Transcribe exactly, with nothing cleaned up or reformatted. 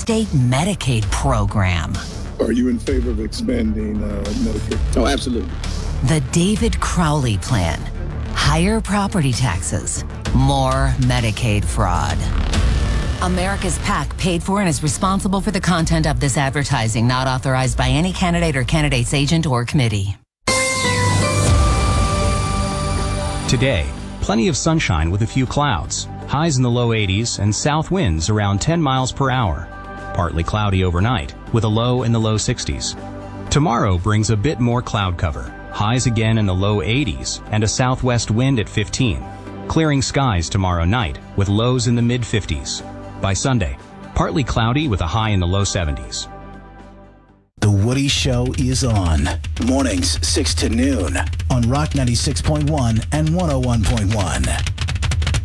state Medicaid program. Are you in favor of expanding uh, Medicaid? Oh, absolutely. The David Crowley Plan. Higher property taxes, more Medicaid fraud. America's PAC paid for and is responsible for the content of this advertising, not authorized by any candidate or candidate's agent or committee. Today, plenty of sunshine with a few clouds, highs in the low eighties and south winds around ten miles per hour. Partly cloudy overnight with a low in the low sixties. Tomorrow brings a bit more cloud cover, highs again in the low eighties and a southwest wind at fifteen. Clearing skies tomorrow night with lows in the mid fifties. By Sunday, partly cloudy with a high in the low seventies. The Woody Show is on. Mornings, six to noon on Rock ninety-six point one and one oh one point one.